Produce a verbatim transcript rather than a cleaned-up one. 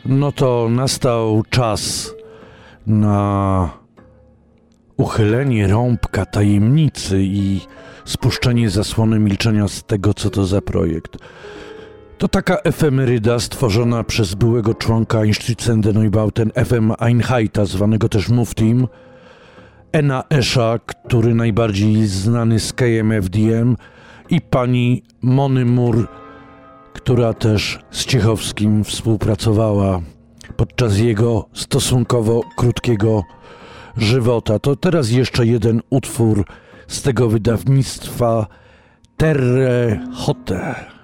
No to nastał czas na uchylenie rąbka tajemnicy i spuszczenie zasłony milczenia z tego, co to za projekt. To taka efemeryda stworzona przez byłego członka Institut Neubauten F M Einheita, zwanego też Muftim, Ena Escha, który najbardziej jest znany z K M F D M, i pani Mony Mur, która też z Ciechowskim współpracowała podczas jego stosunkowo krótkiego żywota. To teraz jeszcze jeden utwór z tego wydawnictwa, Terre Haute.